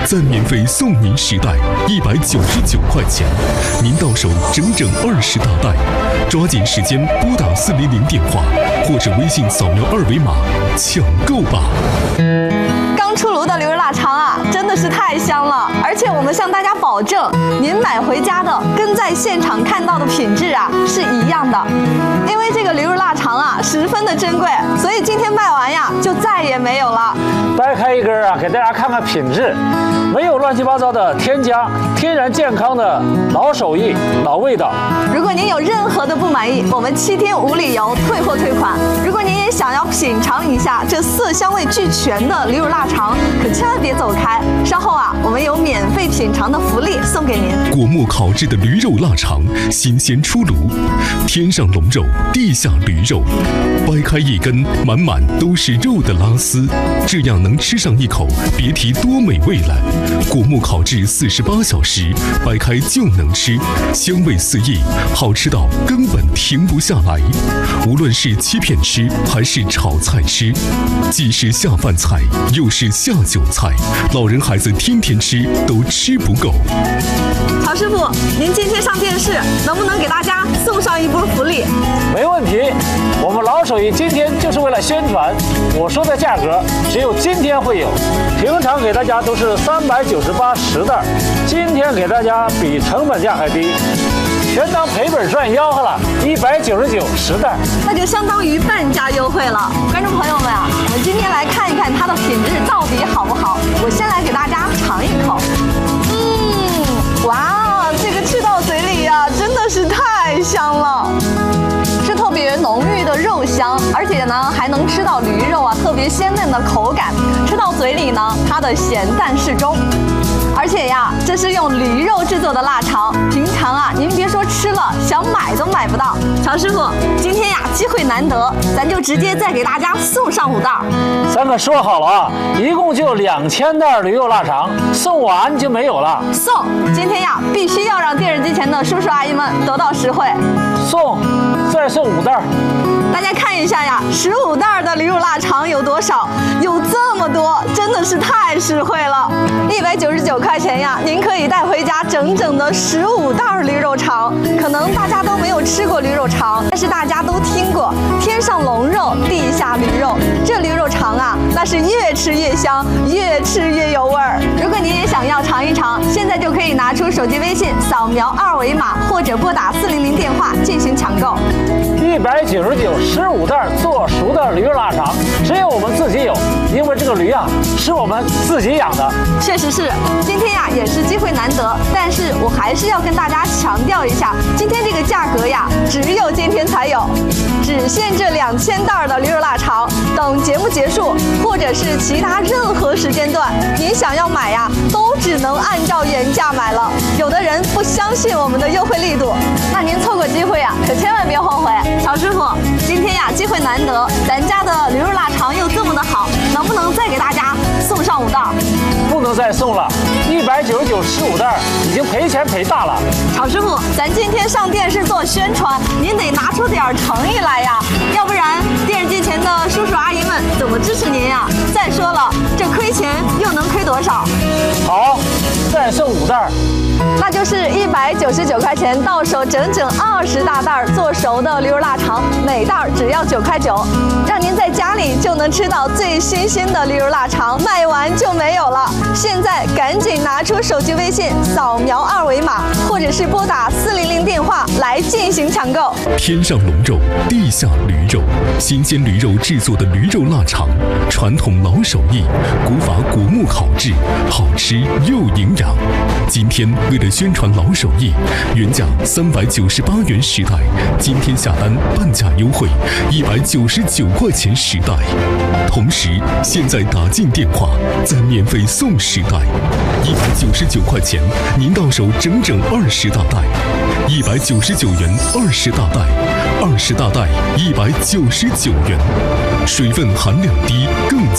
再免费送您10袋，199块钱，您到手整整20大袋。抓紧时间拨打400电话，或者微信扫描2维码抢购吧。 刚出炉的驴肉腊肠啊，真的是太香了！而且我们向大家保证，您买回家的跟在现场看到的品质啊是一样的。因为这个驴肉腊肠啊十分的珍贵，所以今天卖完呀就再也没有了。 掰开一根啊，给大家看看品质，没有乱七八糟的添加，天然健康的老手艺、老味道。 如果您有任何的不满意，我们7天无理由退货退款。如果您也想要品尝一下这色香味俱全的驴肉腊肠，可千万别走开，稍后啊，我们有免费品尝的福利送给您。 果木烤制的驴肉腊肠，新鲜出炉，天上龙肉，地下驴肉，掰开一根，满满都是肉的拉丝，这样能吃上一口，别提多美味了。果木烤制48小时，掰开就能吃，香味四溢，好吃到根本停不下来。无论是切片吃还是炒菜吃，既是下饭菜，又是下酒菜，老人孩子天天吃都吃不够。 曹师傅，您今天上电视，能不能给大家送上一波福利？ 没问题，我们老手艺今天就是为了宣传，我说的价格只有今天会有，平常给大家都是398 10袋，今天给大家比成本价还低，全当赔本赚吆喝了，199 10袋， 那就相当于半价优惠了。观众朋友们啊，我们今天来看一看它的品质到底好不好。我先来给大家尝一口。哇，这个吃到嘴里呀，真的是太香了，是特别浓郁的肉香，而且呢还能吃到驴肉啊特别鲜嫩的口感，吃到嘴里呢，它的咸淡适中。而且呀，这是用驴肉制作的腊肠，平常啊，您别说吃了，想买都买不到。曹师傅，今天呀，机会难得，咱就直接再给大家送上5袋。 三个说好了啊，一共就2000袋驴肉腊肠，送完就没有了。 送，今天呀，必须要让电视机前的叔叔阿姨们得到实惠。 送，再送5袋。 大家看一下呀，15袋的驴肉腊肠有多少？有这么多，真的是太实惠了。199块钱呀，您可以带回家整整的15袋驴肉肠。可能大家都没有吃过驴肉肠，但是大家都听过天上龙肉，地下驴肉。这驴肉肠啊，那是越吃越香，越吃越有味儿。如果您也想要尝一尝，现在就可以拿出手机微信扫描2维码，或者拨打400电话进行抢购。 199 15袋做熟的驴肉腊肠，只有我们自己有，因为这个驴啊是我们自己养的。 确实是，今天呀也是机会难得，但是我还是要跟大家强调一下，今天这个价格呀，只有今天才有，只限这2000袋的驴肉腊肠。等节目结束，或者是其他任何时间段，您想要买呀，都只能按照原价买了。有的人不相信我们的优惠力度，那您错过机会呀，可千万别后悔。曹师傅，今天呀机会难得，咱家的驴肉腊肠又这么的好，能不能再给大家送上5袋？ 不能再送了，199 15袋已经赔钱赔大了。 曹师傅，咱今天上电视做宣传，您得拿出点诚意来呀，要不然电视机前的叔叔阿姨们怎么支持您呀？再说了，这亏钱又能亏多少？ 好，再送5袋。 那就是199块钱，到手整整20大袋做熟的驴肉腊肠，每袋只要9块9，让您在家里就能吃到最新鲜的驴肉腊肠，卖完就没有了。现在赶紧拿出手机微信扫描2维码，或者是拨打400电话来进行抢购。 天上龙肉，地下驴肉，新鲜驴肉制作的驴肉腊肠，传统老手艺，古法果木烤制，好吃又营养。今天为了宣传老手艺，原价398元10袋，今天下单半价优惠，199块钱10袋。同时，现在打进电话，再免费送10袋，199块钱，您到手整整20大袋，199元20大袋，20大袋199元，水分含量低，更